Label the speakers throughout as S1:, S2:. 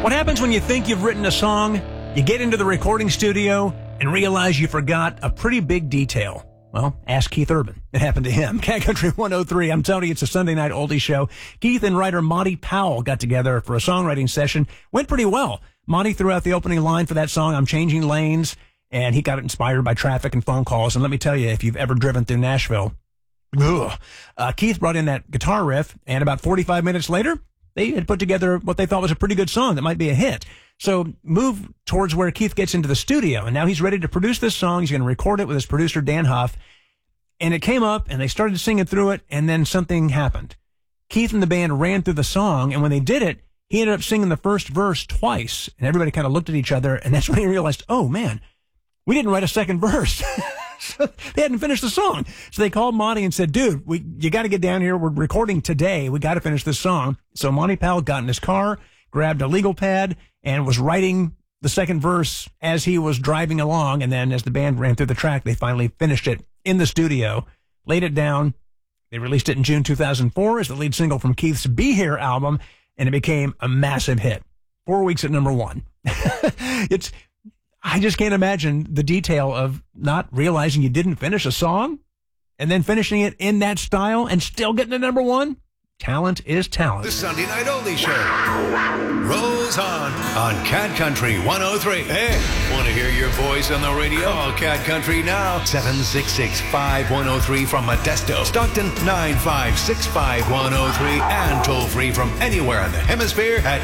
S1: What happens when you think you've written a song, you get into the recording studio, and realize you forgot a pretty big detail? Well, ask Keith Urban. It happened to him. Cat Country 103. I'm telling you, it's a Sunday night oldie show. Keith and writer Monty Powell got together for a songwriting session. Went pretty well. Monty threw out the opening line for that song, I'm Changing Lanes, and he got it inspired by traffic and phone calls. And let me tell you, if you've ever driven through Nashville, Keith brought in that guitar riff, and about 45 minutes later, they had put together what they thought was a pretty good song that might be a hit. So move towards where Keith gets into the studio, and now he's ready to produce this song. He's going to record it with his producer, Dan Huff. And it came up, and they started singing through it, and then something happened. Keith and the band ran through the song, and when they did it, he ended up singing the first verse twice, and everybody kind of looked at each other, and that's when he realized, oh, man, we didn't write a second verse. So they hadn't finished the song. So they called Monty and said, dude, you got to get down here. We're recording today. We got to finish this song. So Monty Powell got in his car, grabbed a legal pad, and was writing the second verse as he was driving along. And then as the band ran through the track, they finally finished it in the studio, laid it down. They released it in June 2004 as the lead single from Keith's Be Here album, and it became a massive hit. 4 weeks at number one. I just can't imagine the detail of not realizing you didn't finish a song and then finishing it in that style and still getting to number one. Talent is talent.
S2: The Sunday Night Oldie Show rolls on Cat Country 103. Hey, want to hear your voice on the radio? Call Cat Country now. 766-5103 from Modesto. Stockton 956-5103. And toll free from anywhere in the hemisphere at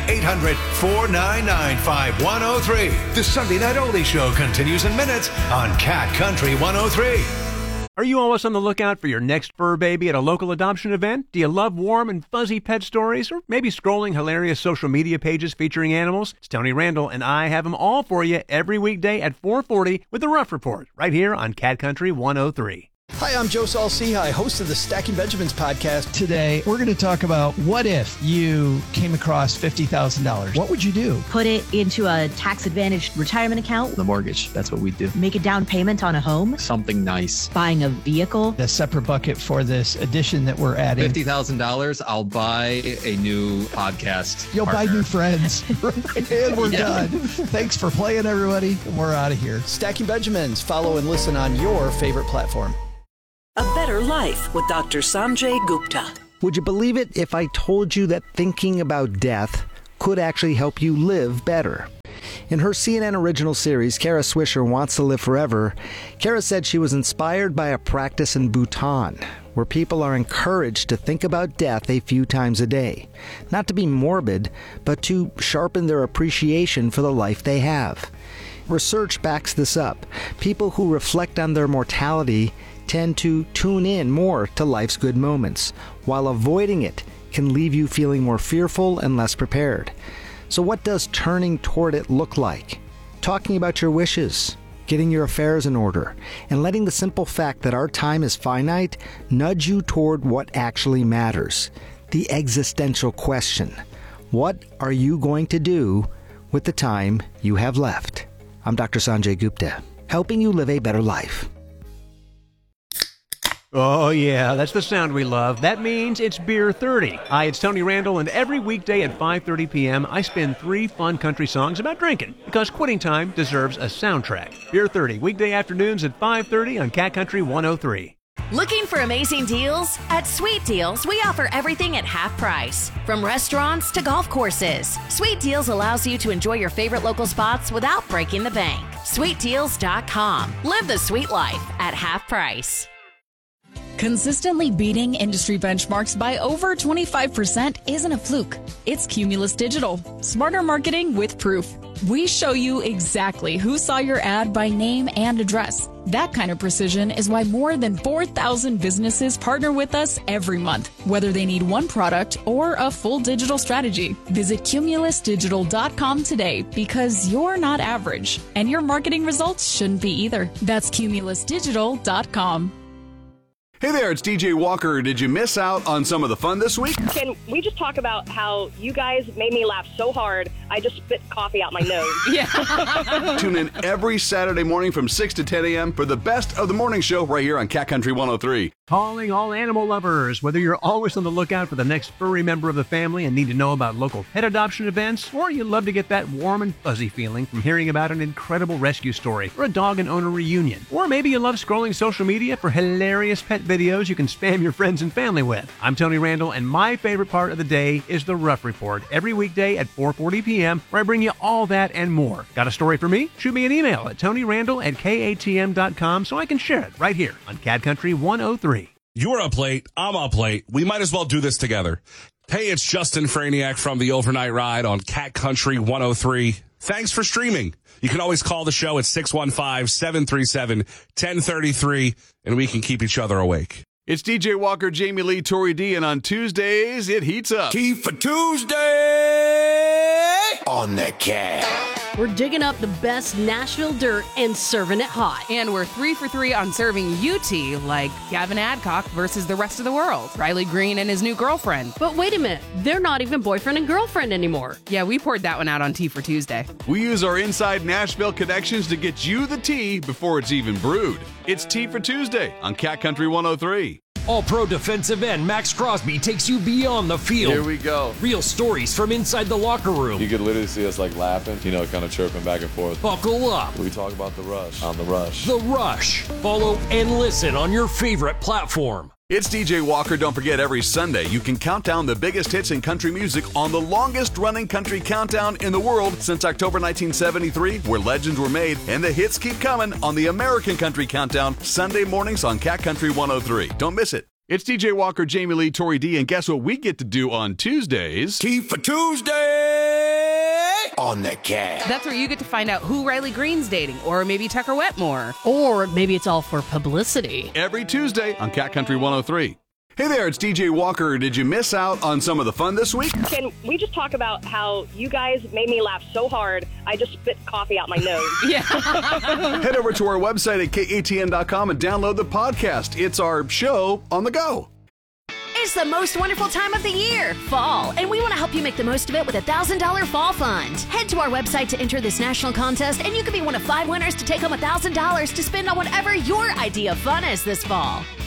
S2: 800-499-5103. The Sunday Night Oldie Show continues in minutes on Cat Country 103.
S1: Are you always on the lookout for your next fur baby at a local adoption event? Do you love warm and fuzzy pet stories? Or maybe scrolling hilarious social media pages featuring animals? It's Tony Randall, and I have them all for you every weekday at 4:40 with The Rough Report, right here on Cat Country 103.
S3: Hi, I'm Joe Saul-Sehy, host of the Stacking Benjamins podcast.
S4: Today, we're going to talk about what if you came across $50,000. What would you do?
S5: Put it into a tax-advantaged retirement account.
S6: The mortgage, that's what we do.
S5: Make a down payment on a home.
S6: Something nice.
S5: Buying a vehicle.
S4: A separate bucket for this addition that we're adding.
S6: $50,000, I'll buy a new podcast
S4: You'll
S6: partner.
S4: buy new friends. And we're done. Thanks for playing, everybody. We're out of here.
S3: Stacking Benjamins. Follow and listen on your favorite platform.
S7: A Better Life with Dr. Sanjay Gupta.
S8: Would you believe it if I told you that thinking about death could actually help you live better? In her CNN original series, Kara Swisher Wants to Live Forever, Kara said she was inspired by a practice in Bhutan, where people are encouraged to think about death a few times a day. Not to be morbid, but to sharpen their appreciation for the life they have. Research backs this up. People who reflect on their mortality tend to tune in more to life's good moments, while avoiding it can leave you feeling more fearful and less prepared. So what does turning toward it look like? Talking about your wishes, getting your affairs in order, and letting the simple fact that our time is finite nudge you toward what actually matters. The existential question. What are you going to do with the time you have left? I'm Dr. Sanjay Gupta, helping you live a better life.
S1: Oh, yeah, that's the sound we love. That means it's Beer 30. Hi, it's Tony Randall, and every weekday at 5:30 p.m., I spin 3 fun country songs about drinking, because quitting time deserves a soundtrack. Beer 30, weekday afternoons at 5:30 on Cat Country 103.
S9: Looking for amazing deals? At Sweet Deals, we offer everything at half price. From restaurants to golf courses, Sweet Deals allows you to enjoy your favorite local spots without breaking the bank. SweetDeals.com. Live the sweet life at half price.
S10: Consistently beating industry benchmarks by over 25% isn't a fluke. It's Cumulus Digital. Smarter marketing with proof. We show you exactly who saw your ad by name and address. That kind of precision is why more than 4,000 businesses partner with us every month, whether they need one product or a full digital strategy. Visit CumulusDigital.com today, because you're not average, and your marketing results shouldn't be either. That's CumulusDigital.com.
S11: Hey there, it's DJ Walker. Did you miss out on some of the fun this week?
S12: Can we just talk about how you guys made me laugh so hard, I just spit coffee out my nose?
S11: Yeah. Tune in every Saturday morning from 6 to 10 a.m. for the best of the morning show right here on Cat Country 103.
S1: Calling all animal lovers. Whether you're always on the lookout for the next furry member of the family and need to know about local pet adoption events, or you love to get that warm and fuzzy feeling from hearing about an incredible rescue story or a dog and owner reunion, or maybe you love scrolling social media for hilarious pet videos you can spam your friends and family with. I'm Tony Randall, and my favorite part of the day is the Rough Report every weekday at 4:40 p.m., where I bring you all that and more. Got a story for me? Shoot me an email at TonyRandall@KATM.com so I can share it right here on Cat Country 103.
S13: You're up late. I'm up late. We might as well do this together. Hey, it's Justin Franiak from the Overnight Ride on Cat Country 103. Thanks for streaming. You can always call the show at 615-737-1033, and we can keep each other awake.
S11: It's DJ Walker, Jamie Lee, Tori D, and on Tuesdays, it heats up.
S2: Tea for Tuesday on the Cat.
S14: We're digging up the best Nashville dirt and serving it hot.
S15: And we're 3 for 3 on serving you tea, like Gavin Adcock versus the rest of the world, Riley Green and his new girlfriend.
S14: But wait a minute, they're not even boyfriend and girlfriend anymore.
S15: Yeah, we poured that one out on Tea for Tuesday.
S11: We use our inside Nashville connections to get you the tea before it's even brewed. It's Tea for Tuesday on Cat Country 103.
S16: All-Pro defensive end Max Crosby takes you beyond the field.
S17: Here we go.
S16: Real stories from inside the locker room.
S17: You could literally see us like laughing, kind of chirping back and forth.
S16: Buckle up.
S17: We talk about The Rush on The Rush.
S16: The Rush. Follow and listen on your favorite platform.
S11: It's DJ Walker. Don't forget, every Sunday you can count down the biggest hits in country music on the longest-running country countdown in the world since October 1973, where legends were made, and the hits keep coming on the American Country Countdown, Sunday mornings on Cat Country 103. Don't miss it. It's DJ Walker, Jamie Lee, Tori D, and guess what we get to do on Tuesdays?
S2: Tea for Tuesday on the Cat.
S15: That's where you get to find out who Riley Green's dating, or maybe Tucker Wetmore.
S14: Or maybe it's all for publicity.
S11: Every Tuesday on Cat Country 103. Hey there, it's DJ Walker. Did you miss out on some of the fun this week?
S12: Can we just talk about how you guys made me laugh so hard, I just spit coffee out my nose?
S15: Yeah.
S11: Head over to our website at KATN.com and download the podcast. It's our show on the go.
S9: It's the most wonderful time of the year, fall, and we want to help you make the most of it with a $1,000 fall fund. Head to our website to enter this national contest, and you could be one of 5 winners to take home $1,000 to spend on whatever your idea of fun is this fall.